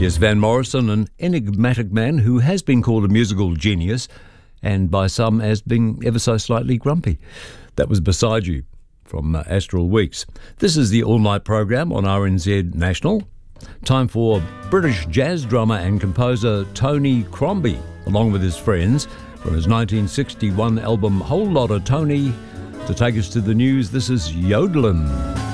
Yes, Van Morrison, an enigmatic man who has been called a musical genius and by some as being ever so slightly grumpy. That was Beside You from Astral Weeks. This is the all-night program on RNZ National. Time for British jazz drummer and composer Tony Crombie, along with his friends, from his 1961 album Whole Lotta Tony. To take us to the news, this is Yodelin'.